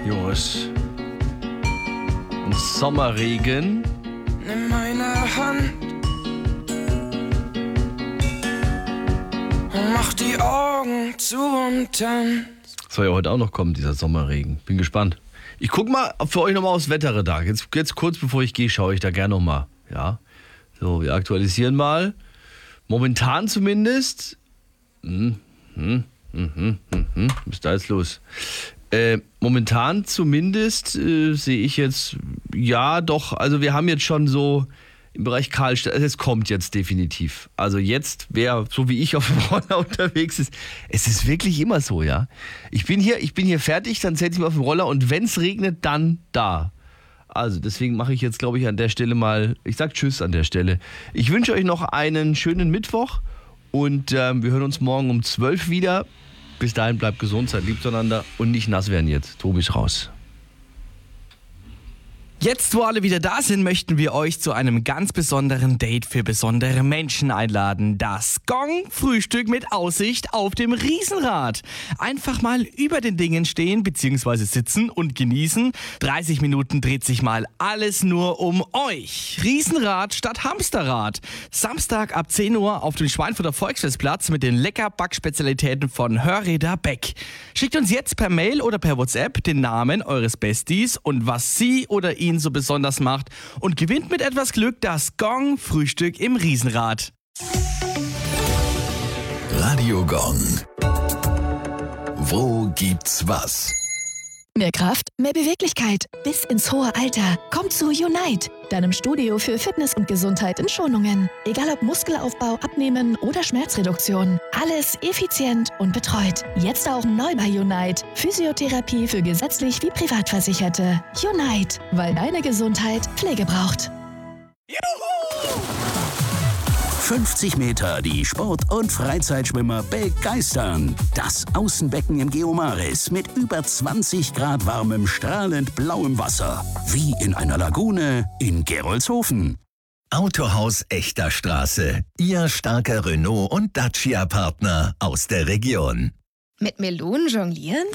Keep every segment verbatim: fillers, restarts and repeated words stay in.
Joris. Ein Sommerregen. Nimm meine Hand und mach die Augen zu und tanz. Soll ja heute auch noch kommen, dieser Sommerregen. Bin gespannt. Ich guck mal für euch nochmal aufs Wetterradar. Jetzt, jetzt kurz bevor ich gehe, schaue ich da gerne nochmal. Ja. So, wir aktualisieren mal. Momentan zumindest. Hm, hm, hm, hm, hm, hm. Was ist da jetzt los? Äh, momentan zumindest äh, sehe ich jetzt, ja doch, also wir haben jetzt schon so im Bereich Karlstadt, es kommt jetzt definitiv. Also jetzt, wer so wie ich auf dem Roller unterwegs ist, es ist wirklich immer so, ja. Ich bin hier, ich bin hier fertig, dann setze ich mich auf den Roller und wenn es regnet, dann da. Also deswegen mache ich jetzt, glaube ich, an der Stelle mal, ich sage Tschüss an der Stelle. Ich wünsche euch noch einen schönen Mittwoch und ähm, wir hören uns morgen um zwölf wieder. Bis dahin bleibt gesund, seid lieb zueinander und nicht nass werden jetzt. Tobi ist raus. Jetzt, wo alle wieder da sind, möchten wir euch zu einem ganz besonderen Date für besondere Menschen einladen. Das Gong-Frühstück mit Aussicht auf dem Riesenrad. Einfach mal über den Dingen stehen bzw. sitzen und genießen. dreißig Minuten dreht sich mal alles nur um euch. Riesenrad statt Hamsterrad. Samstag ab zehn Uhr auf dem Schweinfurter Volksfestplatz mit den lecker Backspezialitäten von Hörräder Beck. Schickt uns jetzt per Mail oder per WhatsApp den Namen eures Besties und was sie oder ihn so besonders macht und gewinnt mit etwas Glück das Gong-Frühstück im Riesenrad. Radio Gong. Wo gibt's was? Mehr Kraft, mehr Beweglichkeit bis ins hohe Alter. Komm zu Unite, deinem Studio für Fitness und Gesundheit in Schonungen. Egal ob Muskelaufbau, Abnehmen oder Schmerzreduktion. Alles effizient und betreut. Jetzt auch neu bei Unite. Physiotherapie für gesetzlich wie Privatversicherte. Unite, weil deine Gesundheit Pflege braucht. fünfzig Meter die Sport- und Freizeitschwimmer begeistern. Das Außenbecken im Geomaris mit über zwanzig Grad warmem, strahlend blauem Wasser. Wie in einer Lagune in Gerolzhofen. Autohaus Echter Straße. Ihr starker Renault- und Dacia-Partner aus der Region. Mit Melonen jonglieren?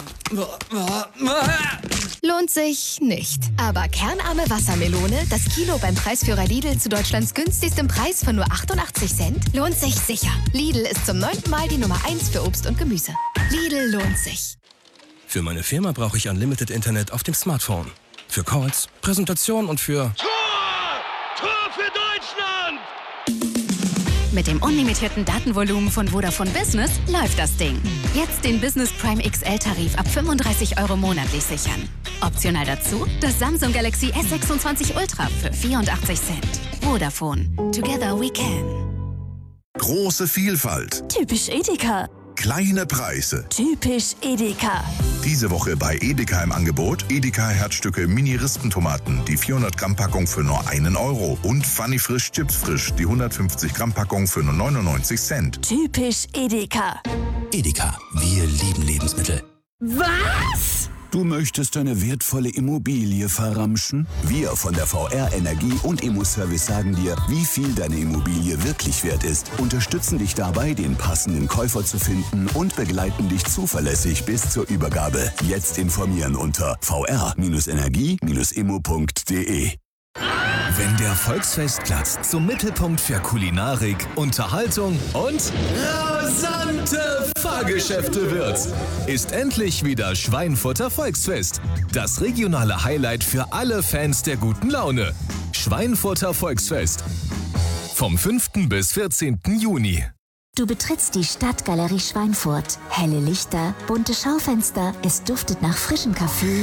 Lohnt sich nicht. Aber kernarme Wassermelone, das Kilo beim Preisführer Lidl zu Deutschlands günstigstem Preis von nur achtundachtzig Cent, lohnt sich sicher. Lidl ist zum neunten Mal die Nummer eins für Obst und Gemüse. Lidl lohnt sich. Für meine Firma brauche ich Unlimited Internet auf dem Smartphone. Für Calls, Präsentation und für... Tor! Tor für Deutschland! Mit dem unlimitierten Datenvolumen von Vodafone Business läuft das Ding. Jetzt den Business Prime X L-Tarif ab fünfunddreißig Euro monatlich sichern. Optional dazu das Samsung Galaxy S sechsundzwanzig Ultra für vierundachtzig Cent. Vodafone. Together we can. Große Vielfalt. Typisch Edeka. Kleine Preise. Typisch Edeka. Diese Woche bei Edeka im Angebot Edeka Herzstücke Mini-Rispentomaten, die vierhundert Gramm Packung für nur einen Euro und Funny Frisch Chips Frisch, die hundertfünfzig Gramm Packung für nur neunundneunzig Cent. Typisch Edeka. Edeka, wir lieben Lebensmittel. Was? Du möchtest deine wertvolle Immobilie verramschen? Wir von der V R Energie und Immo-Service sagen dir, wie viel deine Immobilie wirklich wert ist, unterstützen dich dabei, den passenden Käufer zu finden und begleiten dich zuverlässig bis zur Übergabe. Jetzt informieren unter v r Energie immo punkt d e. Wenn der Volksfestplatz zum Mittelpunkt für Kulinarik, Unterhaltung und rasante Fahrgeschäfte wird, ist endlich wieder Schweinfurter Volksfest. Das regionale Highlight für alle Fans der guten Laune. Schweinfurter Volksfest. Vom fünften bis vierzehnten Juni. Du betrittst die Stadtgalerie Schweinfurt. Helle Lichter, bunte Schaufenster, es duftet nach frischem Kaffee.